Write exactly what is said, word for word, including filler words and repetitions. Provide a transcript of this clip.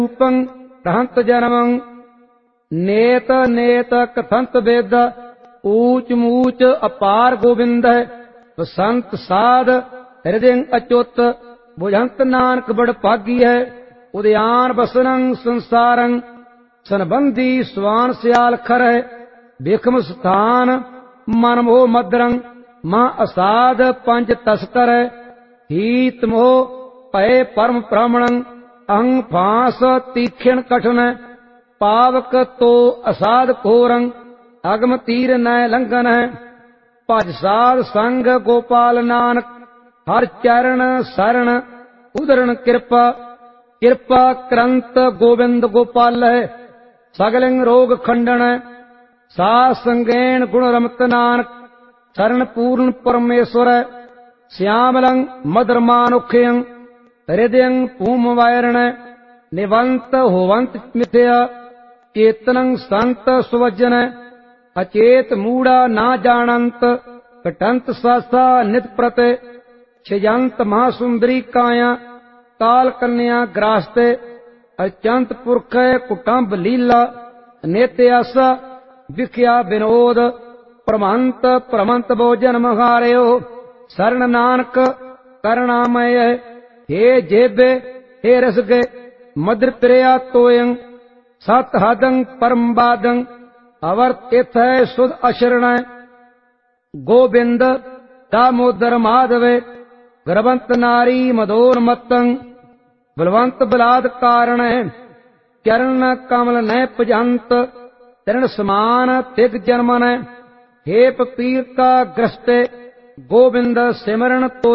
रूपं रहंत जन्मं नेत नेत कथंत वेद ऊच मूच अपार गोविंद संत साध हृदय अच्युत बुझंत नानक बड़ भागी है उद्यान बसरं संसारं सनबंधी स्वान सियाल खर है बिखम स्थान मन मोह मदरं मां असाध पंच तस्कर है हीत मोह भय परम भ्रमणं अहं फांस तीक्षण कठन पावक तो असाध घोरं अगम तीर नय लंघन है भज साध संग गोपाल नानक हर चरण शरण उदरण कृपा कृपा करंत गोविंद गोपाल है सगलिंग रोग खंडन सा संगेन गुण रमत नानक शरण पूर्ण परमेश्वर श्यामलं मदरमानुख्यं हृदय पूम वैरण निवंत होवंत मिथ्या चेतनं संत सुवजन अचेत मूढ़ा ना जानंत कटंत सासा नित प्रते क्षयंत महासुंदरी काया काल कन्या ग्रास्ते अचंत पुरख कुटुंब लीला नित्य आसा विख्या विनोद प्रमंत प्रमंत भोजन महारयो शरण नानक करुणामय हे जेबे हे रसगे मद्र प्रिया तोयं सत हदं परम बादं अवर तीर्थ सुध अशरण गोविंद दामोदर माधवे गर्भंत नारी मदोन्मत्तं बलवंत बलाद कारण चरण कमल न पजंत तरण समान तिग जन्मन हे पपीर का ग्रस्ते गोविंद सिमरन तो